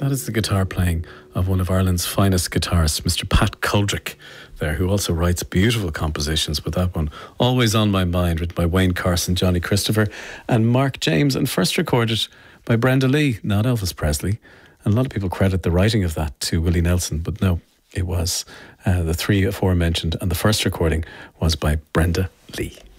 That is the guitar playing of one of Ireland's finest guitarists, Mr. Pat Kuldrick, there, who also writes beautiful compositions, but that one, Always on My Mind, written by Wayne Carson, Johnny Christopher and Mark James, and first recorded by Brenda Lee, not Elvis Presley. And a lot of people credit the writing of that to Willie Nelson, but no, it was the three aforementioned, and the first recording was by Brenda Lee.